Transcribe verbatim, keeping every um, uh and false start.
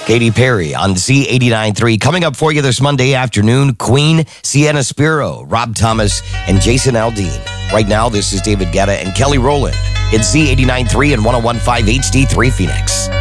Katy Perry on Z eighty-nine three. Coming up for you this Monday afternoon, Queen, Sienna Spiro, Rob Thomas, and Jason Aldean. Right now, this is David Guetta and Kelly Rowland. It's Z eighty-nine three and one oh one point five H D three Phoenix.